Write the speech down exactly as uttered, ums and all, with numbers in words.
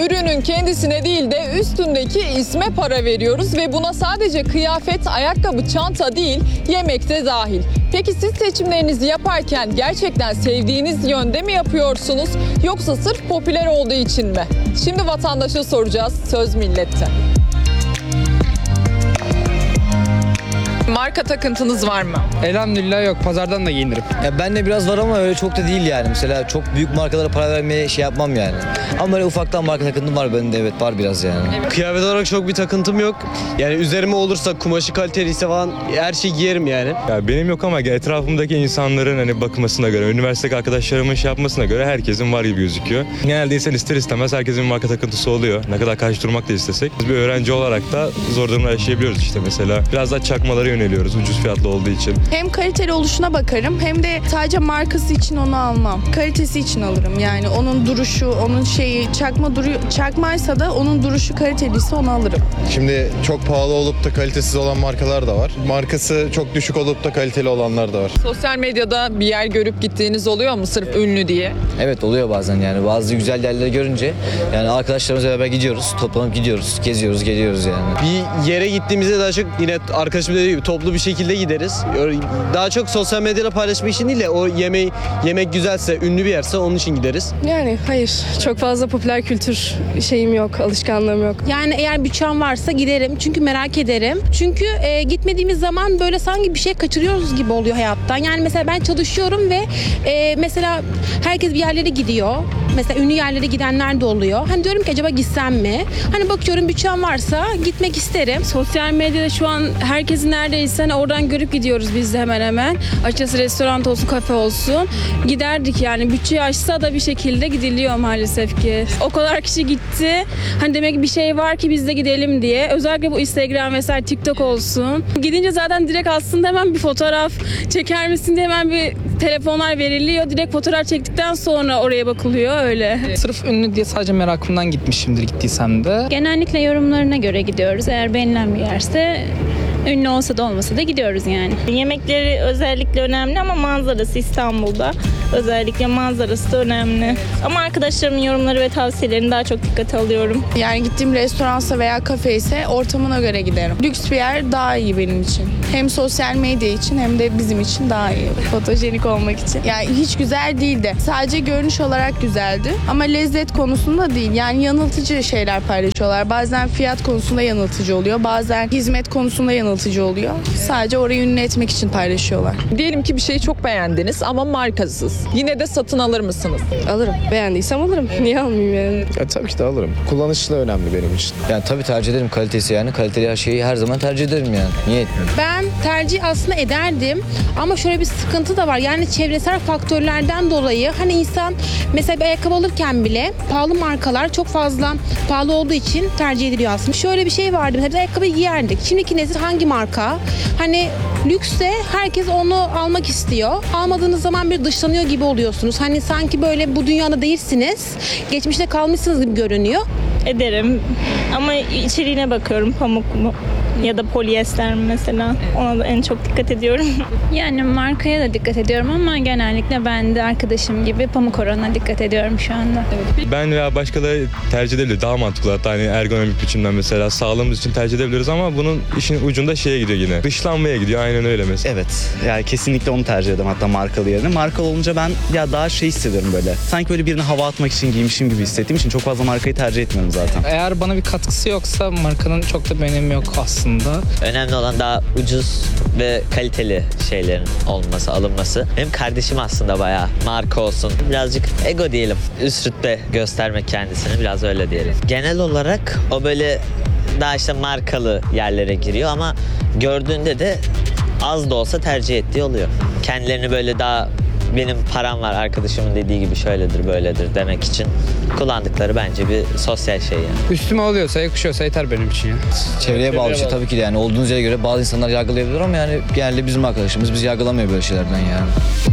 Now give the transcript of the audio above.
Ürünün kendisine değil de üstündeki isme para veriyoruz ve buna sadece kıyafet, ayakkabı, çanta değil, yemek de dahil. Peki siz seçimlerinizi yaparken gerçekten sevdiğiniz yönde mi yapıyorsunuz yoksa sırf popüler olduğu için mi? Şimdi vatandaşa soracağız, söz millette. Marka takıntınız var mı? Elhamdülillah yok. Pazardan da giyinirim. Ya bende biraz var ama öyle çok da değil yani. Mesela çok büyük markalara para vermeye şey yapmam yani. Ama böyle ufaktan marka takıntım var bende, evet var biraz yani. Kıyafet olarak çok bir takıntım yok. Yani üzerime olursa, kumaşı kaliteliyse falan her şeyi giyerim yani. Ya benim yok ama etrafımdaki insanların hani bakmasına göre, üniversitedeki arkadaşlarımın şey yapmasına göre herkesin var gibi gözüküyor. Genelde insan ister istemez herkesin bir marka takıntısı oluyor. Ne kadar karşı durmak da istesek. Biz bir öğrenci olarak da zor durumlar yaşayabiliyoruz işte mesela. Biraz daha çakmalara yöneliyoruz ucuz fiyatlı olduğu için. Hem kaliteli oluşuna bakarım hem de sadece markası için onu almam. Kalitesi için alırım yani onun duruşu, onun şeyi çakma duruyor. Çakmaysa da onun duruşu kaliteliyse onu alırım. Şimdi çok pahalı olup da kalitesiz olan markalar da var. Markası çok düşük olup da kaliteli olanlar da var. Sosyal medyada bir yer görüp gittiğiniz oluyor mu sırf ünlü diye? Evet oluyor bazen yani. Bazı güzel yerleri görünce yani arkadaşlarımızla beraber gidiyoruz. Toplanıp gidiyoruz. Geziyoruz, geliyoruz yani. Bir yere gittiğimizde daha çok yine arkadaşım dediği gibi toplu bir şekilde gideriz. Daha çok sosyal medyada paylaşmak için değil de o yemeği, yemek güzelse, ünlü bir yerse onun için gideriz. Yani hayır. Çok fazla popüler kültür şeyim yok, alışkanlığım yok. Yani eğer bütçem varsa giderim. Çünkü merak ederim. Çünkü e, gitmediğimiz zaman böyle sanki bir şey kaçırıyoruz gibi oluyor hayattan. Yani mesela ben çalışıyorum ve e, mesela herkes bir yerlere gidiyor. Mesela ünlü yerlere gidenler de oluyor. Hani diyorum ki acaba gitsem mi? Hani bakıyorum bütçem varsa gitmek isterim. Sosyal medyada şu an herkesin neredeyse hani oradan görüp gidiyoruz biz de hemen hemen. Açıkçası restoran olsun, kafe olsun. Giderdik yani bütçeyi aşsa da bir şekilde gidiliyor maalesef ki. O kadar kişi gitti. Hani demek ki bir şey var ki biz de gidelim diye. Özellikle bu Instagram vesaire TikTok olsun. Gidince zaten direkt aslında hemen bir fotoğraf çeker misin diye hemen bir telefonlar veriliyor. Direkt fotoğraf çektikten sonra oraya bakılıyor öyle. Sırf ünlü diye sadece merakımdan gitmişimdir gittiysem de. Genellikle yorumlarına göre gidiyoruz. Eğer beğenilen bir yerse ünlü olsa da olmasa da gidiyoruz yani. Yemekleri özellikle önemli ama manzarası İstanbul'da. Özellikle manzarası da önemli. Ama arkadaşlarımın yorumları ve tavsiyelerini daha çok dikkate alıyorum. Yani gittiğim restoransa veya kafe ise ortamına göre giderim. Lüks bir yer daha iyi benim için. Hem sosyal medya için hem de bizim için daha iyi. Fotojenik olmak için. Yani hiç güzel değildi. Sadece görünüş olarak güzeldi. Ama lezzet konusunda değil. Yani yanıltıcı şeyler paylaşıyorlar. Bazen fiyat konusunda yanıltıcı oluyor. Bazen hizmet konusunda yanıltıcı oluyor. Sadece orayı ünlü etmek için paylaşıyorlar. Diyelim ki bir şeyi çok beğendiniz ama markasız. Yine de satın alır mısınız? Alırım. Beğendiysem alırım. Niye almayayım yani? Ya, tabii ki de alırım. Kullanışı da önemli benim için. Yani tabii tercih ederim kalitesi yani. Kaliteli her şeyi her zaman tercih ederim yani. Niye etmiyorum? Ben tercih aslında ederdim ama şöyle bir sıkıntı da var. Yani çevresel faktörlerden dolayı hani insan mesela bir ayakkabı alırken bile pahalı markalar çok fazla pahalı olduğu için tercih ediliyor aslında. Şöyle bir şey vardı. Mesela biz ayakkabıyı giyerdik. Şimdiki nesil hangi marka? Hani lüksse herkes onu almak istiyor. Almadığınız zaman bir dışlanıyor gibi oluyorsunuz. Hani sanki böyle bu dünyada değilsiniz. Geçmişte kalmışsınız gibi görünüyor. Ederim ama içeriğine bakıyorum, pamuk mu ya da polyester mi mesela. Ona da en çok dikkat ediyorum. Yani markaya da dikkat ediyorum ama genellikle ben de arkadaşım gibi pamuk oranına dikkat ediyorum şu anda. Ben veya başkaları tercih edebilir. Daha mantıklı hatta hani ergonomik biçimden mesela sağlığımız için tercih edebiliriz ama bunun işin ucunda şeye gidiyor yine. Dışlanmaya gidiyor aynen öyle mesela. Evet yani kesinlikle onu tercih ederim hatta markalı yerine. Markalı olunca ben ya daha şey hissediyorum böyle. Sanki böyle birine hava atmak için giymişim gibi hissettiğim için çok fazla markayı tercih etmiyorum zaten. Eğer bana bir katkısı yoksa markanın çok da bir önemi yok aslında. Önemli olan daha ucuz ve kaliteli şeylerin olması, alınması. Benim kardeşim aslında bayağı marka olsun. Birazcık ego diyelim. Üst rütbe göstermek kendisini biraz öyle diyelim. Genel olarak o böyle daha işte markalı yerlere giriyor ama gördüğünde de az da olsa tercih ettiği oluyor. Kendilerini böyle daha benim param var arkadaşımın dediği gibi şöyledir böyledir demek için kullandıkları bence bir sosyal şey yani. Üstüme oluyorsa yakışıyorsa yeter benim için ya. Çevreye bağlı şey tabii ki de yani olduğunuz yere göre bazı insanlar yargılayabilir ama yani genelde bizim arkadaşımız bizi yargılamıyor böyle şeylerden yani.